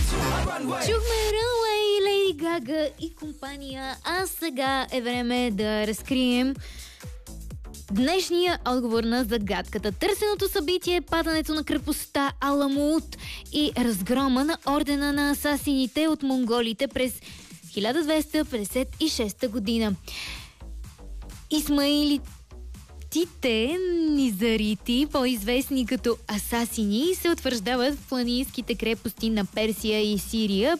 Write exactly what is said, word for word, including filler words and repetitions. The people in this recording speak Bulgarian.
Чухме Runway, Лейди Гага и компания, а сега е време да разкрием днешния отговор на загадката. Търсеното събитие е падането на крепостта Аламут и разгрома на ордена на асасините от монголите през хиляда двеста петдесет и шеста година. Исмаилите низарити, по-известни като асасини, се утвърждават в планинските крепости на Персия и Сирия